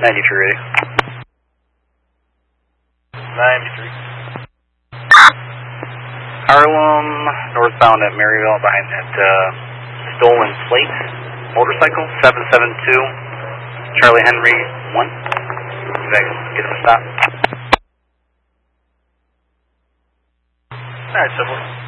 93 ready. 93. Harlem, northbound at Maryville behind that stolen plate motorcycle, 772, Charlie Henry 1. Get him a stop. Alright, so